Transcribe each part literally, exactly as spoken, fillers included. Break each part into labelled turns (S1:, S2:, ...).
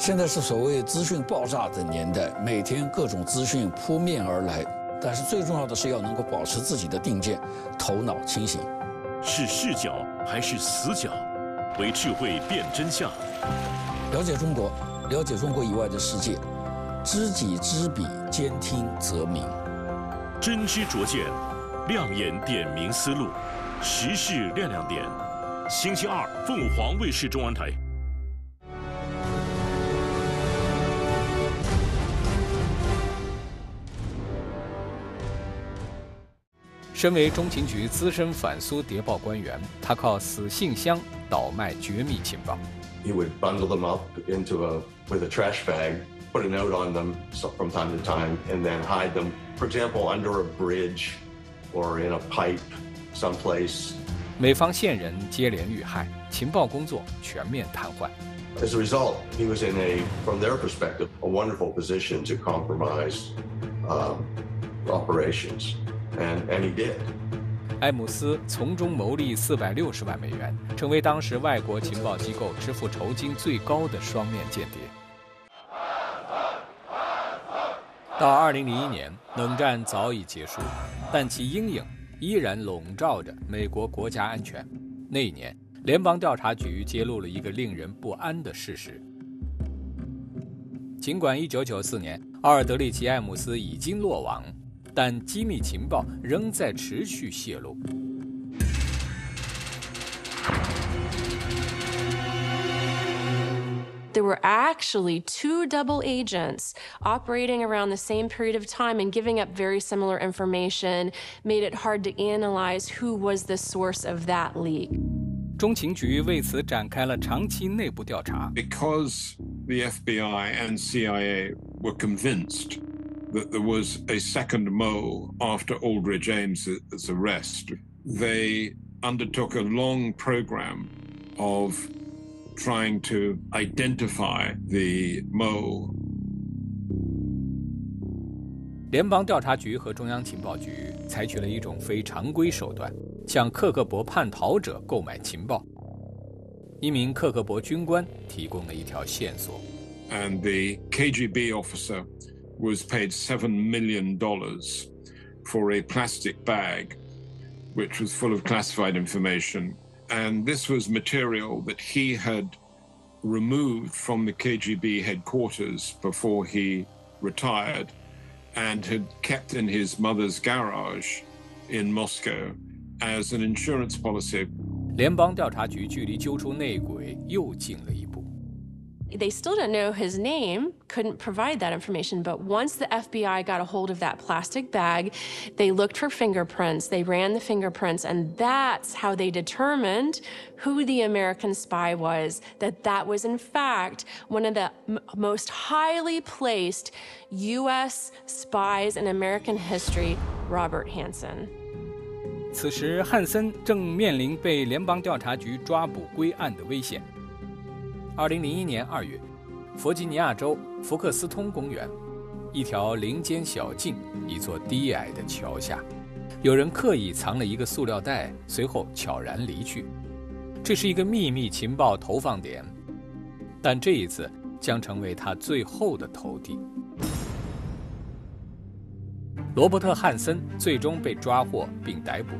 S1: 现在是所谓资讯爆炸的年代，每天各种资讯扑面而来，但是最重要的是要能够保持自己的定见，头脑清醒。
S2: 是视角还是死角？为智慧辨真相。
S1: 了解中国，了解中国以外的世界，知己知彼，兼听则明。
S2: 真知灼见，亮眼点明思路，时事亮亮点。星期二，凤凰卫视中文台。
S3: 身为中情局资深反苏谍报官员，他靠死信箱倒卖绝密情报。
S4: He would bundle them up into a with a trash bag, put a note on them from time to time, and then hide them, for example, under a bridge or in a pipe someplace.
S3: 美方线人接连遇害，情报工作全面瘫痪。
S4: As a result, he was in a, from their perspective, a wonderful position to compromise um, operations. And, and he did.
S3: 埃姆斯从中牟利四百六十万美元，成为当时外国情报机构支付酬金最高的双面间谍。到二零零一年，冷战早已结束，但其阴影依然笼罩着美国国家安全。那一年，联邦调查局揭露了一个令人不安的事实：尽管一九九四年奥尔德里奇·艾姆斯已经落网，但机密情报仍在持续泄露。
S5: There were actually two double agents operating around the same period of time and giving up very similar information, made it hard to analyze who was the source of that leak.
S3: 中情局为此展开了长期内部调查。
S6: Because the F B I and C I A were convinced that there was a second mole after Aldrich Ames's arrest, they undertook a long program of trying to identify the mole.
S3: 联邦调查局和中央情报局采取了一种非常规手段，向克格勃叛逃者购买情报。一名克格勃军官提供了一条线索。
S6: And the K G B officer was paid seven million dollars for a plastic bag which was full of classified information. And this was material that he had removed from the K G B headquarters before he retired and had kept in his mother's garage in Moscow as an insurance policy.
S3: 联邦调查局距离揪出内鬼又近了一步。
S5: They still didn't know his name, couldn't provide that information, but once the F B I got a hold of that plastic bag, they looked for fingerprints, they ran the fingerprints, and that's how they determined who the American spy was, that that was in fact one of the m- most highly placed U S spies in American history, Robert Hansen.
S3: 此时，汉森正面临被联邦调查局抓捕归案的危险。二零零一年二月，弗吉尼亚州福克斯通公园，一条林间小径，一座低矮的桥下，有人刻意藏了一个塑料袋，随后悄然离去。这是一个秘密情报投放点，但这一次将成为他最后的投递。罗伯特·汉森最终被抓获并逮捕。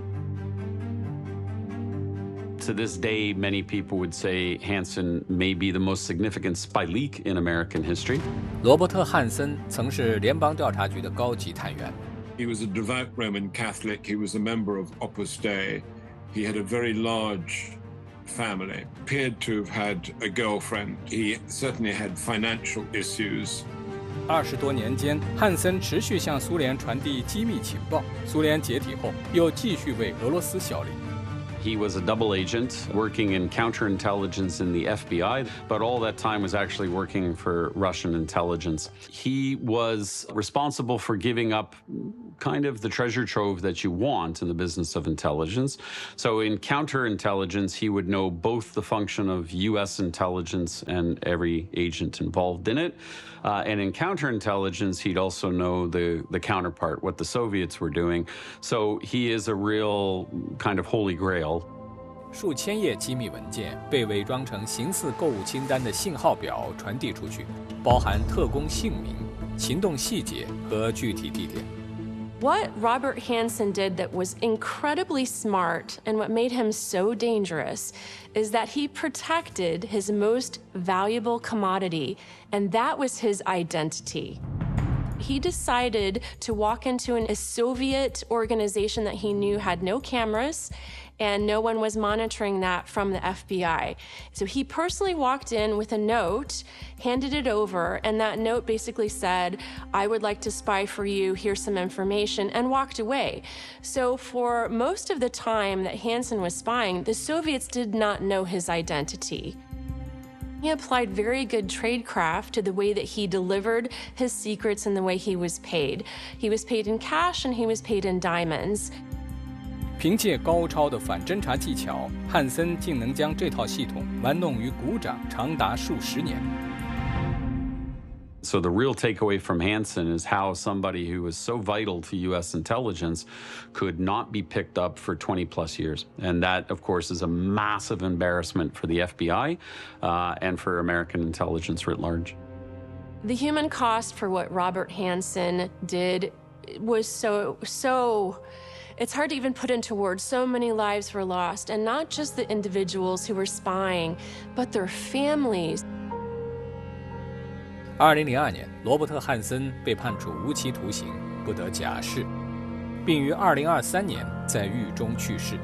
S7: To this day, many people would say Hansen may be the most significant spy leak in American history.
S3: 罗伯特·汉森曾是联邦调查局的高级探员。
S6: He was a devout Roman Catholic. He was a member of Opus Dei. He had a very large family. Appeared to have had a girlfriend. He certainly had financial issues.
S3: 二十多年间，汉森持续向苏联传递机密情报。苏联解体后，又继续为俄罗斯效力。
S7: He was a double agent working in counterintelligence in the F B I, but all that time was actually working for Russian intelligence. He was responsible for giving up kind of the treasure trove that you want in the business of intelligence. So in counterintelligence, he would know both the function of U S intelligence and every agent involved in it. Uh, and in counterintelligence, he'd also know the, the counterpart, what the Soviets were doing. So he is a real kind of holy grail.
S3: 数千页机密文件被伪装成形似购物清单的信号表传递出去，包含特工姓名、行动细节和具体地点。
S5: What Robert Hanssen did that was incredibly smart and what made him so dangerous is that he protected his most valuable commodity, and that was his identity. He decided to walk into an, a Soviet organization that he knew had no cameras and no one was monitoring that from the F B I. So he personally walked in with a note, handed it over, and that note basically said, I would like to spy for you, here's some information, and walked away. So for most of the time that Hanssen was spying, the Soviets did not know his identity. He applied very good tradecraft to the way that he delivered his secrets and the way he was paid. He was paid in cash and he was paid in diamonds.
S3: 凭借高超的反侦察技巧，汉森竟能将这套系统玩弄于股掌，长达数十年。
S7: So the real takeaway from Hanssen is how somebody who was so vital to U S intelligence could not be picked up for twenty plus years. And that, of course, is a massive embarrassment for the F B I uh, and for American intelligence writ large.
S5: The human cost for what Robert Hanssen did was so, so, it's hard to even put into words. So many lives were lost, and not just the individuals who were spying, but their families.
S3: 二零零二年，罗伯特·汉森被判处无期徒刑，不得假释，并于二零二三年在狱中去世。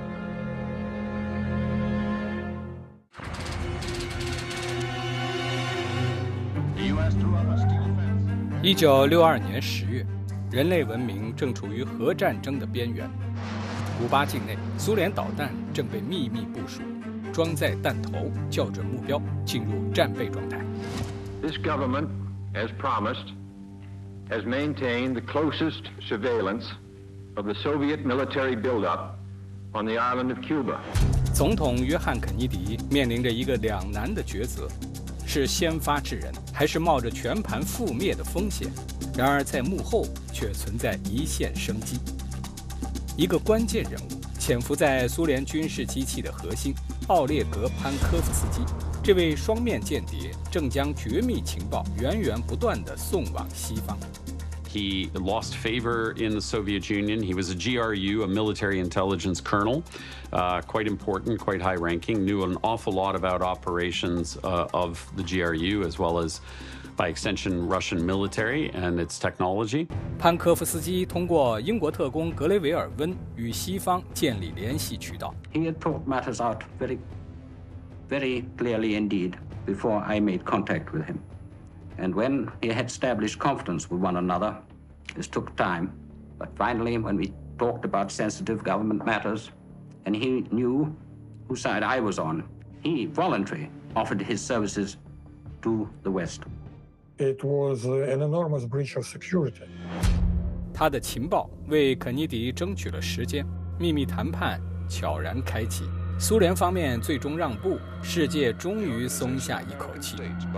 S3: 一九六二年十月，人类文明正处于核战争的边缘。古巴境内，苏联导弹正被秘密部署，装载弹头，校准目标，进入战备状态。
S8: This government, as promised, has maintained the closest surveillance of the Soviet military buildup on the island of Cuba.
S3: 总统约翰·肯尼迪面临着一个两难的抉择：是先发制人，还是冒着全盘覆灭的风险？然而，在幕后却存在一线生机。一个关键人物潜伏在苏联军事机器的核心——奥列格·潘科夫斯基。 这位双面间谍正将绝密情报源源不断地送往西方。
S7: He lost favor in the Soviet Union. He was a G R U, a military intelligence colonel, uh, quite important, quite high-ranking, knew an awful lot about operations uh, of the G R U as well as, by extension, Russian military and its technology.
S3: 潘科夫斯基通过英国特工格雷维尔温与西方建立联系渠道。
S9: He had thought matters out very. very clearly indeed before I made contact with him. And when he had established confidence with one another, this took time. But finally, when we talked about sensitive government matters, and he knew whose side I was on, he voluntarily offered his services to the West.
S10: It was an enormous breach of security.
S3: 他的情报为肯尼迪争取了时间，秘密谈判悄然开启。 苏联方面最终让步，世界终于松下一口气。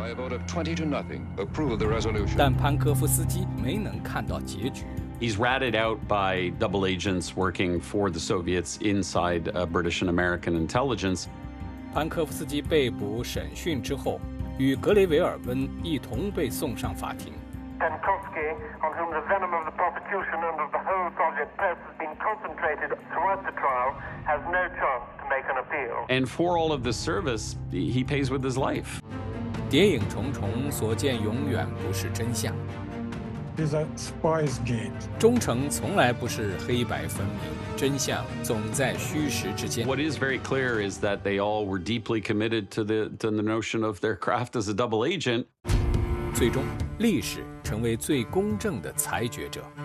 S3: 但潘科夫斯基没能看到结局。
S7: He's ratted out by double agents working for the Soviets inside uh, British and American intelligence.
S3: 潘科夫斯基被捕审讯之后，与格雷维尔温一同被送上法庭。
S11: Penkovsky, on whom the venom of the prosecution and of the whole Soviet press has been concentrated throughout the trial, has no chance to make an appeal.
S7: And for all of this service, he pays with his life.
S3: 谍影重重，所见永远不是真相。
S10: It's a spy's game.
S3: 忠诚从来不是黑白分明，真相总在虚实之间。
S7: What is very clear is that they all were deeply committed to the to the notion of their craft as a double agent.
S3: 最终，历史成为最公正的裁决者。